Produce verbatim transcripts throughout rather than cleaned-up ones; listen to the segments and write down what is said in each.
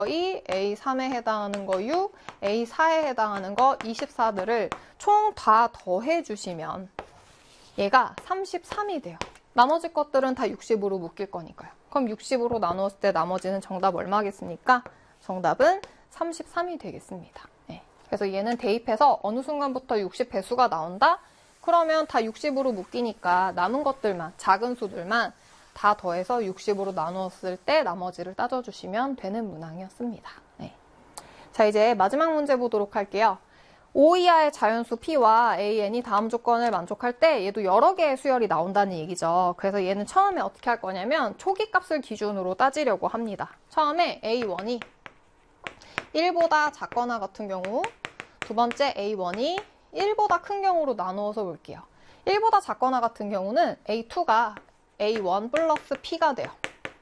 이, 에이 삼에 해당하는 거 육, 에이 사에 해당하는 거 이십사들을 총 다 더해주시면 얘가 삼십삼이 돼요. 나머지 것들은 다 육십으로 묶일 거니까요. 그럼 육십으로 나누었을 때 나머지는 정답 얼마겠습니까? 정답은 삼십삼이 되겠습니다. 네. 그래서 얘는 대입해서 어느 순간부터 육십 배수가 나온다? 그러면 다 육십으로 묶이니까 남은 것들만, 작은 수들만 다 더해서 육십으로 나누었을 때 나머지를 따져주시면 되는 문항이었습니다. 네. 자, 이제 마지막 문제 보도록 할게요. 오 이하의 자연수 P와 에이엔이 다음 조건을 만족할 때 얘도 여러 개의 수열이 나온다는 얘기죠. 그래서 얘는 처음에 어떻게 할 거냐면 초기 값을 기준으로 따지려고 합니다. 처음에 에이 원이 일보다 작거나 같은 경우, 두 번째 에이 원이 일보다 큰 경우로 나누어서 볼게요. 일보다 작거나 같은 경우는 에이 투가 에이 원 플러스 P가 돼요.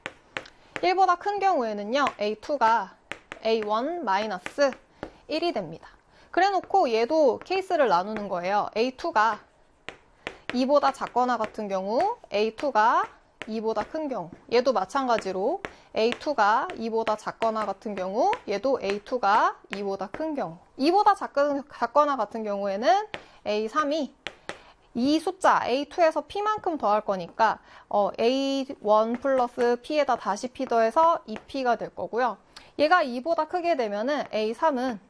일보다 큰 경우에는요, 에이 투가 에이 원 마이너스 일이 됩니다. 그래 놓고 얘도 케이스를 나누는 거예요. 에이 투가 이보다 작거나 같은 경우, 에이 투가 이보다 큰 경우. 얘도 마찬가지로 에이 투가 이보다 작거나 같은 경우, 얘도 에이 투가 이보다 큰 경우. 이보다 작건, 작거나 같은 경우에는 에이 삼이 이 숫자 에이 투에서 P만큼 더할 거니까 어, 에이 원 플러스 P에다 다시 P 더해서 이 P가 될 거고요. 얘가 이보다 크게 되면은 에이 삼은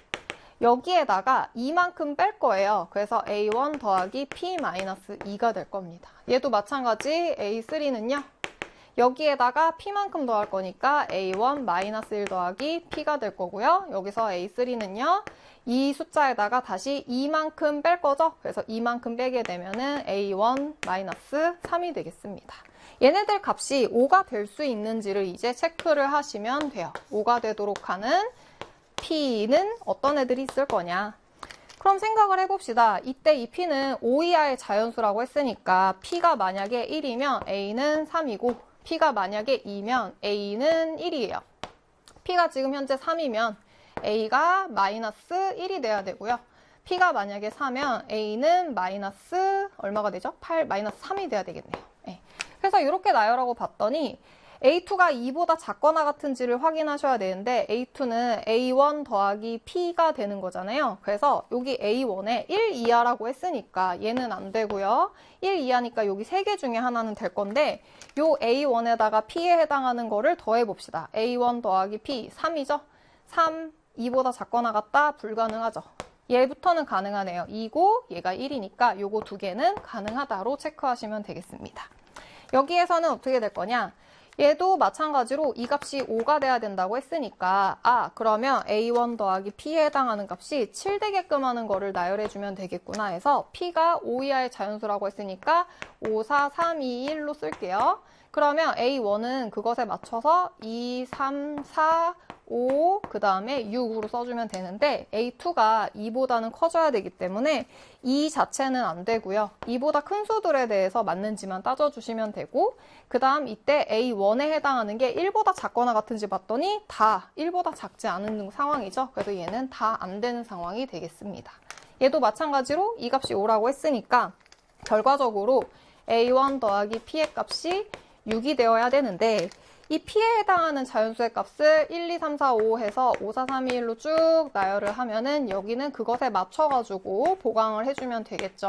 여기에다가 이만큼 뺄 거예요. 그래서 에이 원 더하기 P 마이너스 이가 될 겁니다. 얘도 마찬가지 에이 쓰리는요. 여기에다가 P만큼 더할 거니까 에이 원 마이너스 일 더하기 P가 될 거고요. 여기서 에이 쓰리는요. 이 숫자에다가 다시 이만큼 뺄 거죠. 그래서 이만큼 빼게 되면은 에이 원 마이너스 삼이 되겠습니다. 얘네들 값이 오가 될 수 있는지를 이제 체크를 하시면 돼요. 오가 되도록 하는 P는 어떤 애들이 있을 거냐. 그럼 생각을 해봅시다. 이때 이 P는 오 이하의 자연수라고 했으니까 P가 만약에 일이면 A는 삼이고 P가 만약에 이면 A는 일이에요. P가 지금 현재 삼이면 A가 마이너스 일이 돼야 되고요. P가 만약에 사면 A는 마이너스 얼마가 되죠? 팔, 마이너스 삼이 돼야 되겠네요. 네. 그래서 이렇게 나열하고 봤더니 에이 투가 이보다 작거나 같은지를 확인하셔야 되는데 에이 투는 에이 원 더하기 P가 되는 거잖아요. 그래서 여기 에이 원에 일 이하라고 했으니까 얘는 안 되고요. 일 이하니까 여기 세 개 중에 하나는 될 건데 요 에이 원에다가 P에 해당하는 거를 더해봅시다. 에이 원 더하기 P 삼이죠. 삼, 이보다 작거나 같다? 불가능하죠. 얘부터는 가능하네요. 이고 얘가 일이니까 요거 두 개는 가능하다로 체크하시면 되겠습니다. 여기에서는 어떻게 될 거냐? 얘도 마찬가지로 이 값이 오가 돼야 된다고 했으니까 아 그러면 에이 원 더하기 P에 해당하는 값이 칠 되게끔 하는 거를 나열해주면 되겠구나 해서 P가 오 이하의 자연수라고 했으니까 오, 사, 삼, 이, 일로 쓸게요. 그러면 에이 원은 그것에 맞춰서 이, 삼, 사, 오, 그 다음에 육으로 써주면 되는데 에이 투가 이보다는 커져야 되기 때문에 이 자체는 안 되고요. 이보다 큰 수들에 대해서 맞는지만 따져주시면 되고 그 다음 이때 에이 원에 해당하는 게 일보다 작거나 같은지 봤더니 다 일보다 작지 않은 상황이죠. 그래서 얘는 다 안 되는 상황이 되겠습니다. 얘도 마찬가지로 이 값이 오라고 했으니까 결과적으로 에이 원 더하기 P의 값이 육이 되어야 되는데 이 P에 해당하는 자연수의 값을 일, 이, 삼, 사, 오 해서 오, 사, 삼, 이, 일로 쭉 나열을 하면은 여기는 그것에 맞춰가지고 보강을 해주면 되겠죠.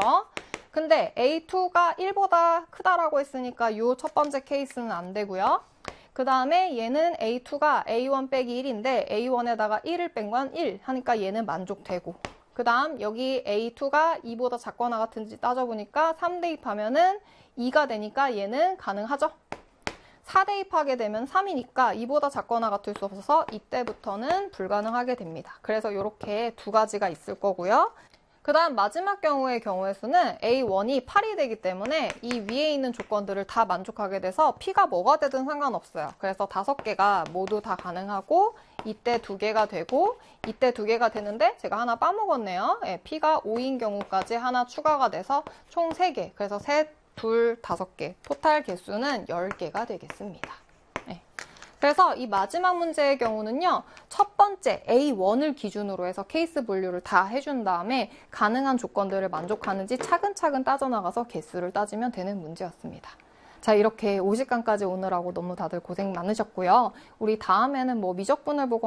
근데 에이 투가 일보다 크다라고 했으니까 이 첫 번째 케이스는 안 되고요. 그 다음에 얘는 에이 투가 에이 원 빼기 일인데 에이 원에다가 일을 뺀 건 일 하니까 얘는 만족되고 그 다음 여기 에이 투가 이보다 작거나 같은지 따져보니까 삼 대입하면은 이가 되니까 얘는 가능하죠. 사 대입하게 되면 삼이니까 이보다 작거나 같을 수 없어서 이때부터는 불가능하게 됩니다. 그래서 이렇게 두 가지가 있을 거고요. 그 다음 마지막 경우의 경우의 수는 에이 원이 팔이 되기 때문에 이 위에 있는 조건들을 다 만족하게 돼서 P가 뭐가 되든 상관없어요. 그래서 다섯 개가 모두 다 가능하고 이때 두 개가 되고 이때 두 개가 되는데 제가 하나 빠먹었네요. 네, P가 오인 경우까지 하나 추가가 돼서 총 세 개. 그래서 셋, 둘, 다섯 개. 토탈 개수는 열 개가 되겠습니다. 네. 그래서 이 마지막 문제의 경우는요. 첫 번째 에이 원을 기준으로 해서 케이스 분류를 다 해준 다음에 가능한 조건들을 만족하는지 차근차근 따져나가서 개수를 따지면 되는 문제였습니다. 자, 자, 이렇게 오십 강까지 오느라고 너무 다들 고생 많으셨고요. 우리 다음에는 뭐 미적분을 보고